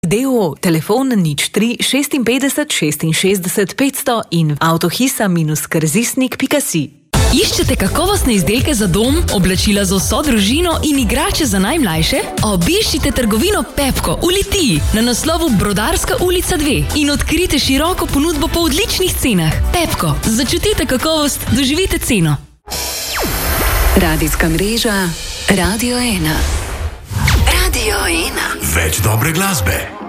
DO, telefon 03 56 66 500 in avtohisa-krzisnik.si. Iščete kakovostne izdelke za dom, oblačila za vso družino in igrače za najmlajše? Obiščite trgovino Pepko v Litiji na naslovu Brodarska ulica 2 in odkrite široko ponudbo po odličnih cenah. Pepko, začutite kakovost, doživite ceno. Radijska mreža Radio 1. Radio 1. Več dobre glasbe.